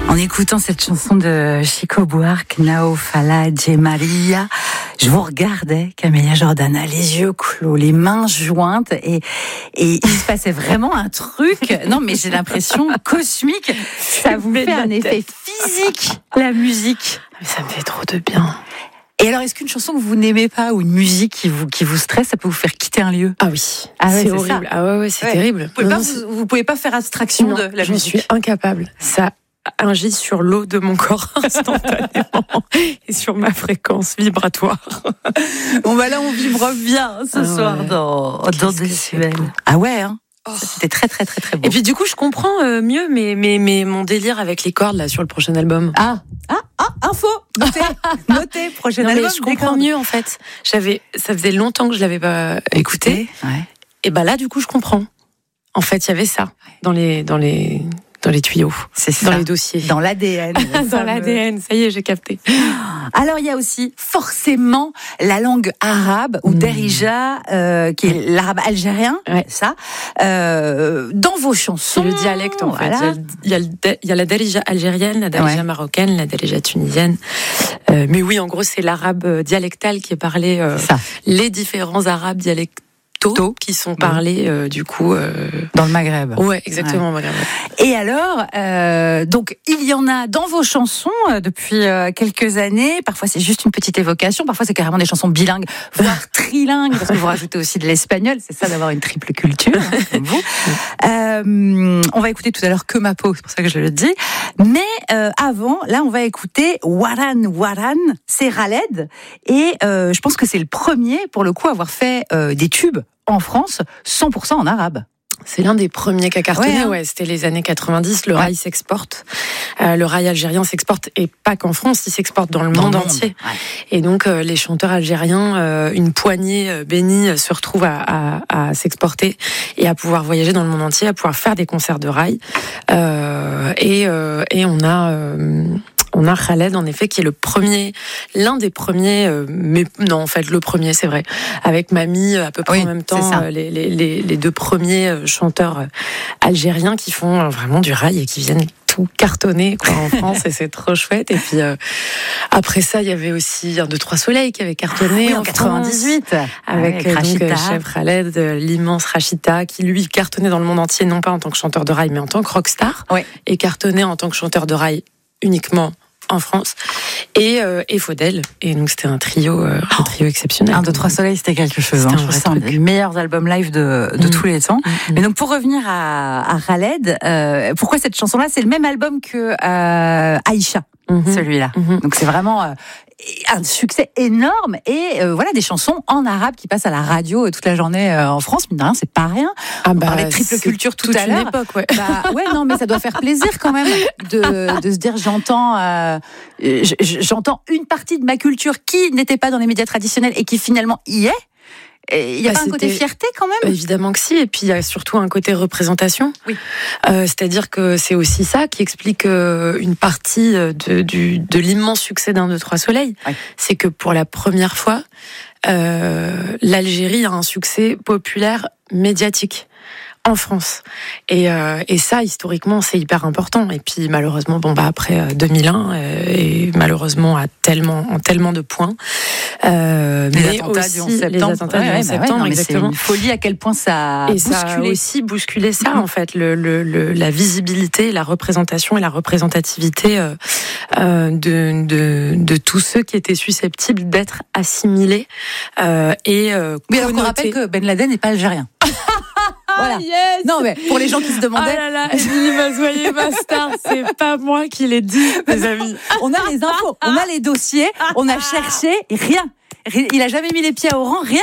En écoutant cette chanson de Chico Buarque, Nao Fala de Maria, je vous regardais, Camélia Jordana, les yeux clos, les mains jointes, et il se passait vraiment un truc. Non, mais j'ai l'impression cosmique. Ça vous fait un effet physique, la musique. Mais ça me fait trop de bien. Et alors, est-ce qu'une chanson que vous n'aimez pas ou une musique qui vous stresse, ça peut vous faire quitter un lieu? Ah oui, ah ouais, c'est horrible. Ça. Ah ouais, c'est terrible. Vous pouvez pas faire abstraction de la musique. Je suis incapable. Ça agit sur l'eau de mon corps instantanément et sur ma fréquence vibratoire. Bon bah là, on vibre bien ce soir dans Décibel. Ah ouais, hein. C'était très très très très beau. Et puis du coup, je comprends mieux mais mon délire avec les cordes là sur le prochain album. Info, notez, prochain album. Mais je comprends mieux en fait. Ça faisait longtemps que je l'avais pas écouté. Ouais. Et bah là, du coup, je comprends. En fait, il y avait ça dans les tuyaux, c'est ça, dans les dossiers, dans l'ADN. Dans l'ADN, ça y est, j'ai capté. Alors, il y a aussi forcément la langue arabe, ou Darija, qui est l'arabe algérien, ça, dans vos chansons. C'est le dialecte, en fait. Voilà. Il y a la Darija algérienne, la Darija marocaine, la Darija tunisienne. Mais oui, en gros, c'est l'arabe dialectal qui est parlé, les différents arabes dialectaux qui sont parlés du coup dans le Maghreb. Ouais, exactement, Maghreb. Et alors, donc il y en a dans vos chansons depuis quelques années. Parfois c'est juste une petite évocation, parfois c'est carrément des chansons bilingues, voire trilingues, parce que vous rajoutez aussi de l'espagnol. C'est ça d'avoir une triple culture, comme vous. On va écouter tout à l'heure Que ma peau, c'est pour ça que je le dis. Mais avant, là, on va écouter Waran Waran. C'est Khaled, et je pense que c'est le premier, pour le coup, à avoir fait des tubes en France, 100% en arabe. C'est l'un des premiers qui a cartonné, c'était les années 90, le rail s'exporte. Le rail algérien s'exporte, et pas qu'en France, il s'exporte dans le monde entier. Ouais. Et donc, les chanteurs algériens, une poignée bénie, se retrouvent à s'exporter et à pouvoir voyager dans le monde entier, à pouvoir faire des concerts de rail. Et on a Khaled, en effet, qui est l'un des premiers, mais non, en fait, le premier, c'est vrai. Avec Mamie, à peu près en même temps, les deux premiers chanteurs algériens qui font vraiment du rail et qui viennent tout cartonner, en France, et c'est trop chouette. Et puis, après ça, il y avait aussi 1, 2, 3 Soleil qui avait cartonné en 98. Avec Chef Khaled, l'immense Rachita, qui lui cartonnait dans le monde entier, non pas en tant que chanteur de rail, mais en tant que rockstar. Et cartonnait en tant que chanteur de rail uniquement en France, et Faudel. Et donc c'était un trio exceptionnel. 1, 2, 3 Soleil, c'était quelque chose. Je trouve ça un des meilleurs albums live de tous les temps. Mais donc pour revenir à Khaled, pourquoi cette chanson-là? C'est le même album que Aïcha, celui-là. Donc c'est vraiment un succès énorme, et voilà, des chansons en arabe qui passent à la radio toute la journée en France. Mine de rien, c'est pas rien. On parlait de triple culture tout à l'heure. Non, mais ça doit faire plaisir quand même de se dire j'entends une partie de ma culture qui n'était pas dans les médias traditionnels et qui finalement y est. Il n'y a pas un côté fierté quand même? Évidemment que si, et puis il y a surtout un côté représentation. Oui. C'est-à-dire que c'est aussi ça qui explique une partie de l'immense succès d'1, 2, 3 Soleil. C'est que pour la première fois, l'Algérie a un succès populaire médiatique en France, et ça historiquement c'est hyper important. Et puis malheureusement après 2001 et malheureusement en tellement de points, les attentats du 11 septembre, exactement. C'est une folie à quel point ça a bousculé. Ça a aussi bousculé ça, en fait, la visibilité, la représentation et la représentativité de tous ceux qui étaient susceptibles d'être assimilés mais alors qu'on rappelle que Ben Laden n'est pas algérien. Voilà. Yes. Non, mais pour les gens qui se demandaient. Ah là là, Émilie Mazoyer, ma star, c'est pas moi qui l'ai dit, mes amis. On a les infos, on a les dossiers, on a cherché, et rien. Il a jamais mis les pieds au rang, rien.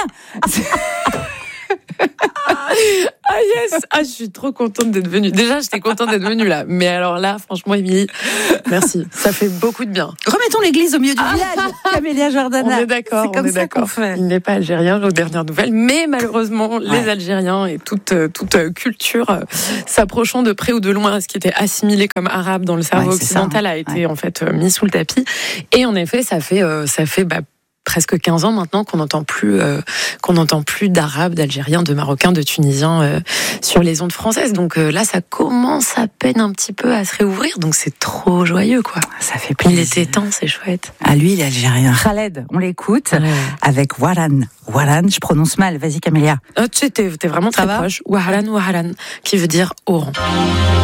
Je suis trop contente d'être venue. Déjà, j'étais contente d'être venue là. Mais alors là, franchement, Émilie, merci. Ça fait beaucoup de bien. Remettons l'église au milieu du village, Camélia Jordana. On est d'accord, c'est comme ça qu'on fait. Il n'est pas algérien, aux dernières nouvelles. Mais malheureusement, les Algériens et toute culture s'approchant de près ou de loin à ce qui était assimilé comme arabe dans le cerveau occidental a été en fait mis sous le tapis. Et en effet, ça fait presque 15 ans maintenant qu'on n'entend plus d'Arabes, d'Algériens, de Marocains, de Tunisiens sur les ondes françaises. Donc là, ça commence à peine un petit peu à se réouvrir. Donc c'est trop joyeux, quoi. Ça fait plaisir. Il était temps, c'est chouette. Ah, lui, il est algérien. Khaled, on l'écoute avec Waran. Waran, je prononce mal. Vas-y, Camélia. Tu sais, t'es vraiment très proche. Waran, qui veut dire Oran.